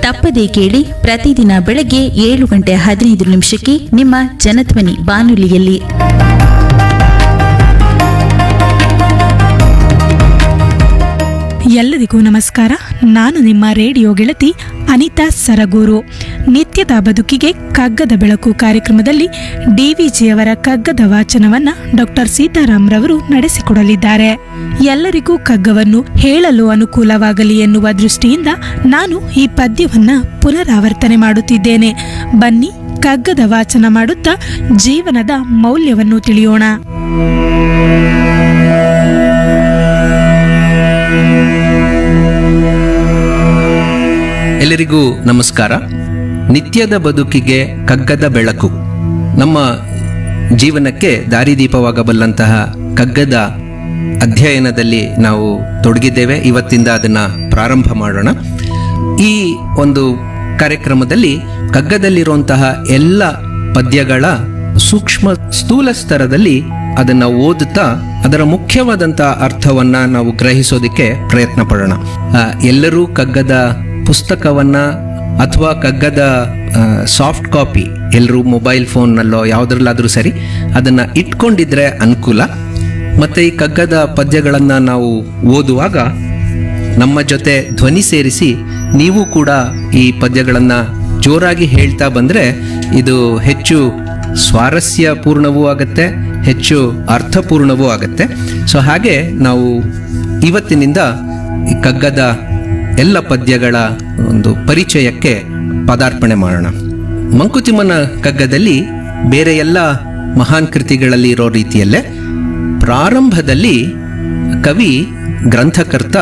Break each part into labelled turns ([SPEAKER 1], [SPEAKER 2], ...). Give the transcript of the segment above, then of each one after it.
[SPEAKER 1] ತಪ್ಪದೇ ಕೇಳಿ ಪ್ರತಿದಿನ ಬೆಳಗ್ಗೆ 7:15 ನಿಮ್ಮ ಜನಧ್ವನಿ ಬಾನುಲಿಯಲ್ಲಿ.
[SPEAKER 2] ಎಲ್ಲರಿಗೂ ನಮಸ್ಕಾರ. ನಾನು ನಿಮ್ಮ ರೇಡಿಯೋ ಗೆಳತಿ ಅನಿತಾ ಸರಗೂರು. ನಿತ್ಯದ ಬದುಕಿಗೆ ಕಗ್ಗದ ಬೆಳಕು ಕಾರ್ಯಕ್ರಮದಲ್ಲಿ ಡಿವಿಜಿಯವರ ಕಗ್ಗದ ವಾಚನವನ್ನ ಡಾಕ್ಟರ್ ಸೀತಾರಾಮ್ರವರು ನಡೆಸಿಕೊಡಲಿದ್ದಾರೆ. ಎಲ್ಲರಿಗೂ ಕಗ್ಗವನ್ನು ಹೇಳಲು ಅನುಕೂಲವಾಗಲಿ ಎನ್ನುವ ದೃಷ್ಟಿಯಿಂದ ನಾನು ಈ ಪದ್ಯವನ್ನ ಪುನರಾವರ್ತನೆ ಮಾಡುತ್ತಿದ್ದೇನೆ. ಬನ್ನಿ ಕಗ್ಗದ ವಾಚನ ಮಾಡುತ್ತಾ ಜೀವನದ ಮೌಲ್ಯವನ್ನು ತಿಳಿಯೋಣ.
[SPEAKER 3] ಎಲ್ಲರಿಗೂ ನಮಸ್ಕಾರ. ನಿತ್ಯದ ಬದುಕಿಗೆ ಕಗ್ಗದ ಬೆಳಕು. ನಮ್ಮ ಜೀವನಕ್ಕೆ ದಾರಿದೀಪವಾಗಬಲ್ಲಂತಹ ಕಗ್ಗದ ಅಧ್ಯಯನದಲ್ಲಿ ನಾವು ತೊಡಗಿದ್ದೇವೆ. ಇವತ್ತಿಂದ ಅದನ್ನು ಪ್ರಾರಂಭ ಮಾಡೋಣ. ಈ ಒಂದು ಕಾರ್ಯಕ್ರಮದಲ್ಲಿ ಕಗ್ಗದಲ್ಲಿರುವಂತಹ ಎಲ್ಲ ಪದ್ಯಗಳ ಸೂಕ್ಷ್ಮ ಸ್ಥೂಲ ಸ್ತರದಲ್ಲಿ ಅದನ್ನು ಓದುತ್ತಾ ಅದರ ಮುಖ್ಯವಾದಂತಹ ಅರ್ಥವನ್ನ ನಾವು ಗ್ರಹಿಸೋದಕ್ಕೆ ಪ್ರಯತ್ನ ಪಡೋಣ. ಎಲ್ಲರೂ ಕಗ್ಗದ ಪುಸ್ತಕವನ್ನ ಅಥವಾ ಕಗ್ಗದ ಸಾಫ್ಟ್ ಕಾಪಿ ಎಲ್ಲರೂ ಮೊಬೈಲ್ ಫೋನ್ನಲ್ಲೋ ಯಾವುದ್ರಲ್ಲಾದರೂ ಸರಿ ಅದನ್ನು ಇಟ್ಕೊಂಡಿದ್ರೆ ಅನುಕೂಲ. ಮತ್ತು ಈ ಕಗ್ಗದ ಪದ್ಯಗಳನ್ನು ನಾವು ಓದುವಾಗ ನಮ್ಮ ಜೊತೆ ಧ್ವನಿ ಸೇರಿಸಿ ನೀವು ಕೂಡ ಈ ಪದ್ಯಗಳನ್ನು ಜೋರಾಗಿ ಹೇಳ್ತಾ ಬಂದರೆ ಇದು ಹೆಚ್ಚು ಸ್ವಾರಸ್ಯಪೂರ್ಣವೂ ಆಗುತ್ತೆ, ಹೆಚ್ಚು ಅರ್ಥಪೂರ್ಣವೂ ಆಗುತ್ತೆ. ಸೊ ಹಾಗೆ ನಾವು ಇವತ್ತಿನಿಂದ ಈ ಕಗ್ಗದ ಎಲ್ಲ ಪದ್ಯಗಳ ಒಂದು ಪರಿಚಯಕ್ಕೆ ಪದಾರ್ಪಣೆ ಮಾಡೋಣ. ಮಂಕುತಿಮ್ಮನ ಕಗ್ಗದಲ್ಲಿ ಬೇರೆ ಎಲ್ಲ ಮಹಾನ್ ಕೃತಿಗಳಲ್ಲಿ ಇರೋ ರೀತಿಯಲ್ಲೇ ಪ್ರಾರಂಭದಲ್ಲಿ ಕವಿ ಗ್ರಂಥಕರ್ತ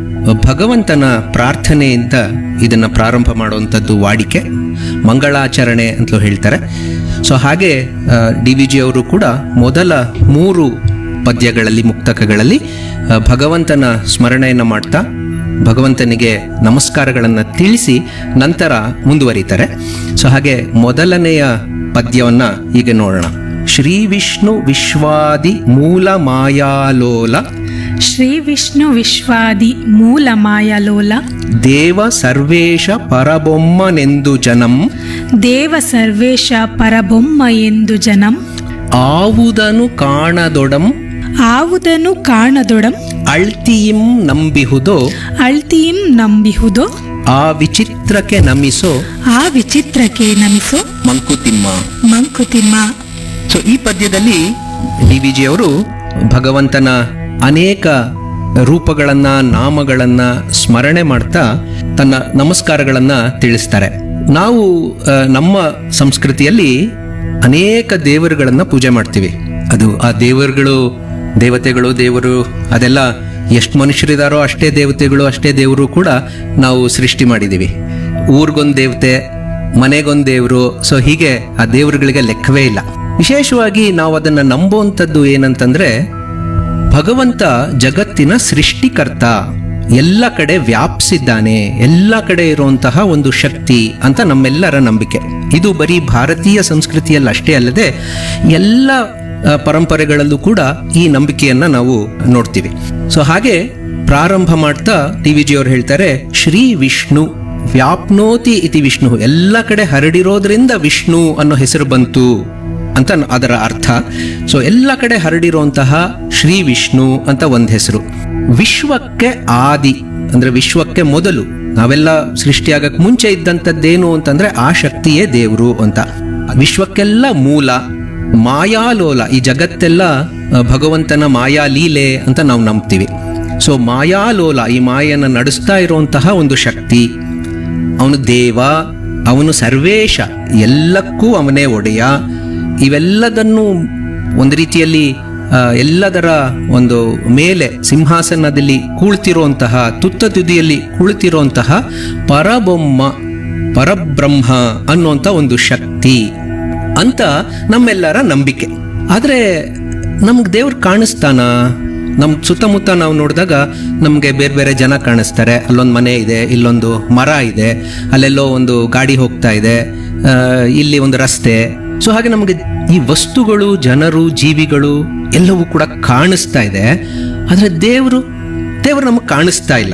[SPEAKER 3] ಭಗವಂತನ ಪ್ರಾರ್ಥನೆಯಿಂದ ಇದನ್ನು ಪ್ರಾರಂಭ ಮಾಡುವಂಥದ್ದು ವಾಡಿಕೆ, ಮಂಗಳಾಚರಣೆ ಅಂತಲೂ ಹೇಳ್ತಾರೆ. ಸೊ ಹಾಗೆ ಡಿ.ವಿ.ಜಿ. ಅವರು ಕೂಡ ಮೊದಲ 3 ಪದ್ಯಗಳಲ್ಲಿ ಮುಕ್ತಕಗಳಲ್ಲಿ ಭಗವಂತನ ಸ್ಮರಣೆಯನ್ನು ಮಾಡ್ತಾ ಭಗವಂತನಿಗೆ ನಮಸ್ಕಾರಗಳನ್ನು ತಿಳಿಸಿ ನಂತರ ಮುಂದುವರಿತಾರೆ. ಸೊ ಹಾಗೆ ಮೊದಲನೆಯ ಪದ್ಯವನ್ನು ಈಗ ನೋಡೋಣ. ಶ್ರೀ ವಿಷ್ಣು ವಿಶ್ವಾದಿ ಮೂಲ ಮಾಯಾಲೋಲ,
[SPEAKER 2] ಶ್ರೀ ವಿಷ್ಣು ವಿಶ್ವಾದಿ ಮೂಲ ಮಾಯಾಲೋಲ,
[SPEAKER 3] ದೇವ ಸರ್ವೇಶ ಪರಬೊಮ್ಮನೆಂದು ಜನಂ,
[SPEAKER 2] ದೇವ ಸರ್ವೇಶ ಪರಬೊಮ್ಮ ಎಂದು ಜನಂ,
[SPEAKER 3] ಆವುದನು ಕಾಣದೊಡಂ,
[SPEAKER 2] ಆವುದನು ಕಾಣದೊಡಂ,
[SPEAKER 3] ಅಳ್ತಿಯಿಂ ನಂಬಿಹುದೋ,
[SPEAKER 2] ಅಳ್ತಿಯಿಂ ನಂಬಿಹುದೋ,
[SPEAKER 3] ಆ ವಿಚಿತ್ರಕ್ಕೆ ನಮಿಸೋ,
[SPEAKER 2] ಆ ವಿಚಿತ್ರಕ್ಕೆ ನಮಿಸೋ,
[SPEAKER 3] ಮಂಕುತಿಮ್ಮ.
[SPEAKER 2] ಮಂಕುತಿಮ್ಮ.
[SPEAKER 3] ಸೊ ಈ ಪದ್ಯದಲ್ಲಿ ಡಿ.ವಿ.ಜಿ. ಅವರು ಭಗವಂತನ ಅನೇಕ ರೂಪಗಳನ್ನ ನಾಮಗಳನ್ನ ಸ್ಮರಣೆ ಮಾಡ್ತಾ ತನ್ನ ನಮಸ್ಕಾರಗಳನ್ನ ತಿಳಿಸ್ತಾರೆ. ನಾವು ನಮ್ಮ ಸಂಸ್ಕೃತಿಯಲ್ಲಿ ಅನೇಕ ದೇವರುಗಳನ್ನ ಪೂಜೆ ಮಾಡ್ತೀವಿ. ಅದು ಆ ದೇವರುಗಳು, ದೇವತೆಗಳು, ದೇವರು ಅದೆಲ್ಲ ಎಷ್ಟು ಮನುಷ್ಯರಿದಾರೋ ಅಷ್ಟೇ ದೇವತೆಗಳು, ಅಷ್ಟೇ ದೇವರು ಕೂಡ ನಾವು ಸೃಷ್ಟಿ ಮಾಡಿದ್ದೀವಿ. ಊರಿಗೊಂದು ದೇವತೆ, ಮನೆಗೊಂದು ದೇವರು. ಸೊ ಹೀಗೆ ಆ ದೇವರುಗಳಿಗೆ ಲೆಕ್ಕವೇ ಇಲ್ಲ. ವಿಶೇಷವಾಗಿ ನಾವು ಅದನ್ನು ನಂಬುವಂಥದ್ದು ಏನಂತಂದ್ರೆ ಭಗವಂತ ಜಗತ್ತಿನ ಸೃಷ್ಟಿಕರ್ತ, ಎಲ್ಲ ಕಡೆ ವ್ಯಾಪಿಸಿದ್ದಾನೆ, ಎಲ್ಲ ಕಡೆ ಇರುವಂತಹ ಒಂದು ಶಕ್ತಿ ಅಂತ ನಮ್ಮೆಲ್ಲರ ನಂಬಿಕೆ. ಇದು ಬರೀ ಭಾರತೀಯ ಸಂಸ್ಕೃತಿಯಲ್ಲಿ ಅಷ್ಟೇ ಅಲ್ಲದೆ ಎಲ್ಲ ಪರಂಪರೆಗಳಲ್ಲೂ ಕೂಡ ಈ ನಂಬಿಕೆಯನ್ನ ನಾವು ನೋಡ್ತೀವಿ. ಸೊ ಹಾಗೆ ಪ್ರಾರಂಭ ಮಾಡ್ತಾ ಡಿ.ವಿ.ಜಿ. ಅವರು ಹೇಳ್ತಾರೆ, ಶ್ರೀ ವಿಷ್ಣು ವ್ಯಾಪ್ನೋತಿ ಇತಿ ವಿಷ್ಣು, ಎಲ್ಲ ಕಡೆ ಹರಡಿರೋದ್ರಿಂದ ವಿಷ್ಣು ಅನ್ನೋ ಹೆಸರು ಬಂತು ಅಂತ ಅದರ ಅರ್ಥ. ಸೊ ಎಲ್ಲ ಕಡೆ ಹರಡಿರುವಂತಹ ಶ್ರೀ ವಿಷ್ಣು ಅಂತ ಒಂದು ಹೆಸರು. ವಿಶ್ವಕ್ಕೆ ಆದಿ ಅಂದ್ರೆ ವಿಶ್ವಕ್ಕೆ ಮೊದಲು, ನಾವೆಲ್ಲ ಸೃಷ್ಟಿಯಾಗಕ್ಕೆ ಮುಂಚೆ ಇದ್ದಂಥದ್ದೇನು ಅಂತಂದ್ರೆ ಆ ಶಕ್ತಿಯೇ ದೇವರು ಅಂತ. ವಿಶ್ವಕ್ಕೆಲ್ಲ ಮೂಲ, ಮಾಯಾಲೋಲ, ಈ ಜಗತ್ತೆಲ್ಲ ಭಗವಂತನ ಮಾಯಾ ಲೀಲೆ ಅಂತ ನಾವು ನಂಬ್ತೀವಿ. ಸೊ ಮಾಯಾಲೋಲ, ಈ ಮಾಯನ ನಡೆಸ್ತಾ ಇರುವಂತಹ ಒಂದು ಶಕ್ತಿ. ಅವನು ದೇವ, ಅವನು ಸರ್ವೇಶ, ಎಲ್ಲಕ್ಕೂ ಅವನೇ ಒಡೆಯ. ಇವೆಲ್ಲದನ್ನು ಒಂದು ರೀತಿಯಲ್ಲಿ ಎಲ್ಲದರ ಒಂದು ಮೇಲೆ ಸಿಂಹಾಸನದಲ್ಲಿ ಕುಳಿತಿರುವಂತಹ, ತುತ್ತ ತುದಿಯಲ್ಲಿ ಕುಳಿತಿರುವಂತಹ ಪರಬೊಮ್ಮ, ಪರಬ್ರಹ್ಮ ಅನ್ನುವಂಥ ಒಂದು ಶಕ್ತಿ ಅಂತ ನಮ್ಮೆಲ್ಲರ ನಂಬಿಕೆ. ಆದರೆ ನಮ್ಗೆ ದೇವ್ರು ಕಾಣಿಸ್ತಾನ? ನಮ್ಮ ಸುತ್ತಮುತ್ತ ನಾವು ನೋಡಿದಾಗ ನಮಗೆ ಬೇರೆ ಬೇರೆ ಜನ ಕಾಣಿಸ್ತಾರೆ. ಅಲ್ಲೊಂದು ಮನೆ ಇದೆ, ಇಲ್ಲೊಂದು ಮರ ಇದೆ, ಅಲ್ಲೆಲ್ಲೋ ಒಂದು ಗಾಡಿ ಹೋಗ್ತಾ ಇದೆ, ಇಲ್ಲಿ ಒಂದು ರಸ್ತೆ. ಸೊ ಹಾಗೆ ನಮಗೆ ಈ ವಸ್ತುಗಳು, ಜನರು, ಜೀವಿಗಳು ಎಲ್ಲವೂ ಕೂಡ ಕಾಣಿಸ್ತಾ ಇದೆ. ಆದರೆ ದೇವರು ನಮಗೆ ಕಾಣಿಸ್ತಾ ಇಲ್ಲ.